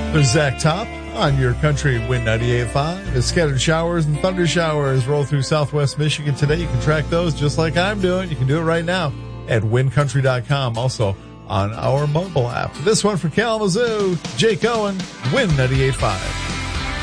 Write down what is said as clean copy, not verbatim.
There's Zach Top on your country Wind 98.5. As scattered showers and thunder showers roll through southwest Michigan today, you can track those just like I'm doing. You can do it right now at windcountry.com. Also on our mobile app. This one from Kalamazoo, Jake Owen, Wind 98.5.